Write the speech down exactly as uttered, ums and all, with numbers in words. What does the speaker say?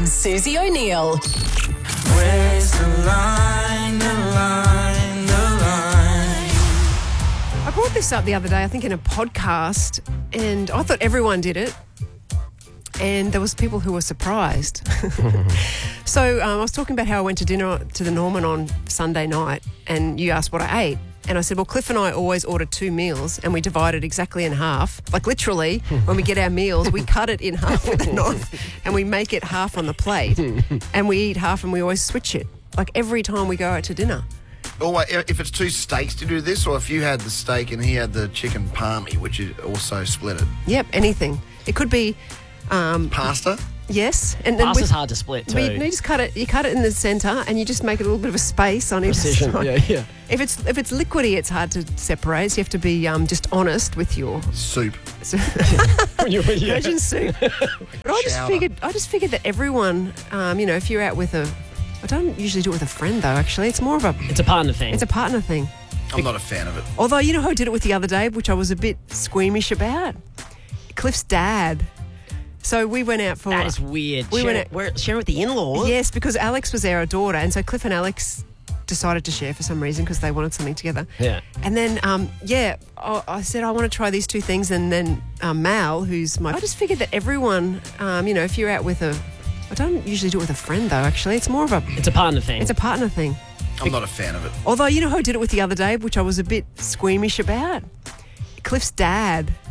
and Susie O'Neill. Where's the line, the line, the line? I brought this up the other day, I think in a podcast, and I thought everyone did it. And there was people who were surprised. So um, I was talking about how I went to dinner to the Norman on Sunday night, and you asked what I ate. And I said, well, Cliff and I always order two meals and we divide it exactly in half. Like literally, when we get our meals, we cut it in half with a knife and we make it half on the plate and we eat half and we always switch it. Like every time we go out to dinner. Or wait, if it's two steaks, do you do this? Or if you had the steak and he had the chicken palmy, which is also split it? Yep, anything. It could be... Um, Pasta? Yes. And then Pasta's with, hard to split too. You, you just cut it. You cut it in the centre, and you just make it a little bit of a space on each Precision. side. Yeah, yeah. If it's if it's liquidy, it's hard to separate. So you have to be um, just honest with your Soup. When you- yeah. virgin soup. But I just Chowder. figured. I just figured that everyone, um, you know, if you're out with a, I don't usually do it with a friend though. Actually, it's more of a, It's a partner thing. it's a partner thing. I'm not a fan of it. Although you know who I did it with the other day, which I was a bit squeamish about. Cliff's dad. So we went out for. that is weird. We share, went it, out- we're, share it with the in-laws. Yes, because Alex was our daughter, and so Cliff and Alex decided to share for some reason because they wanted something together. Yeah. And then, um, yeah, I, I said I want to try these two things, and then um, Mal, who's my, I just figured that everyone, um, you know, if you're out with a, I don't usually do it with a friend though. Actually, it's more of a, It's a partner thing. it's a partner thing. I'm not a fan of it. Although you know who I did it with the other day, which I was a bit squeamish about. Cliff's dad.